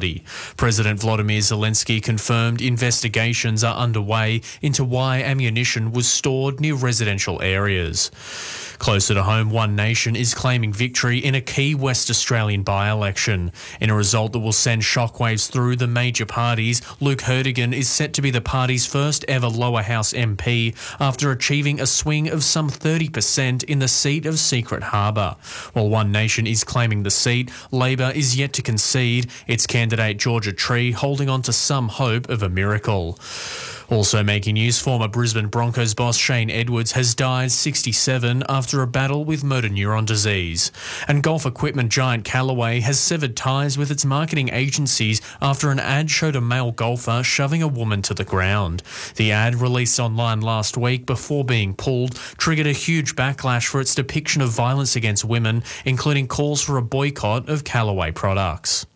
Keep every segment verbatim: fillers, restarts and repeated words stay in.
body. President Volodymyr Zelensky confirmed investigations are underway into why ammunition was stored near residential areas. Closer to home, One Nation is claiming victory in a key West Australian by-election. In a result that will send shockwaves through the major parties, Luke Herdigan is set to be the party's first ever lower house M P after achieving a swing of some thirty percent in the seat of Secret Harbour. While One Nation is claiming the seat, Labor is yet to concede, its candidate Georgia Tree holding on to some hope of a miracle. Also making news, former Brisbane Broncos boss Shane Edwards has died sixty-seven after a battle with motor neuron disease. And golf equipment giant Callaway has severed ties with its marketing agencies after an ad showed a male golfer shoving a woman to the ground. The ad, released online last week before being pulled, triggered a huge backlash for its depiction of violence against women, including calls for a boycott of Callaway products.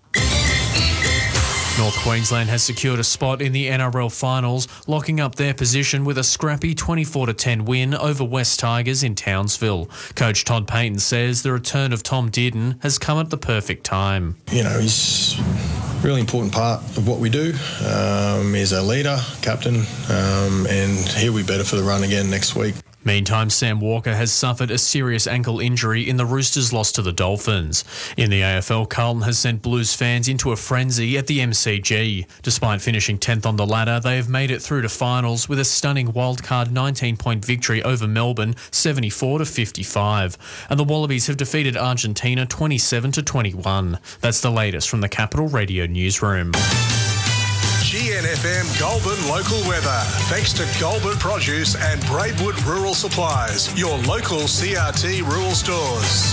North Queensland has secured a spot in the N R L finals, locking up their position with a scrappy twenty-four to ten win over West Tigers in Townsville. Coach Todd Payton says the return of Tom Dearden has come at the perfect time. You know, he's a really important part of what we do. Um, he's our leader, captain, um, and he'll be better for the run again next week. Meantime, Sam Walker has suffered a serious ankle injury in the Roosters' loss to the Dolphins. In the A F L, Carlton has sent Blues fans into a frenzy at the M C G. Despite finishing tenth on the ladder, they have made it through to finals with a stunning wildcard nineteen-point victory over Melbourne, seventy-four to fifty-five. And the Wallabies have defeated Argentina twenty-seven to twenty-one. That's the latest from the Capital Radio Newsroom. G N F M Goulburn local weather. Thanks to Goulburn Produce and Braidwood Rural Supplies, your local C R T rural stores.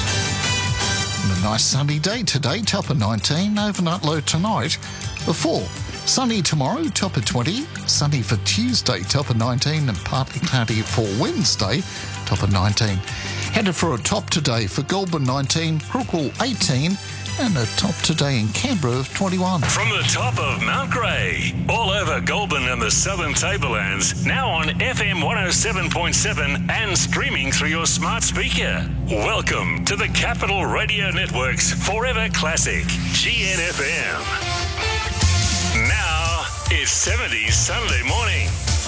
A nice sunny day today, top of nineteen, overnight low tonight. Before, sunny tomorrow, top of twenty. Sunny for Tuesday, top of nineteen, and partly cloudy for Wednesday, top of nineteen. Headed for a top today for Goulburn nineteen, Crookall eighteen, and a top today in Canberra of twenty-one. From the top of Mount Grey, all over Goulburn and the Southern Tablelands, now on F M one oh seven point seven and streaming through your smart speaker. Welcome to the Capital Radio Network's Forever Classic, G N F M. Now, it's seventies Sunday morning.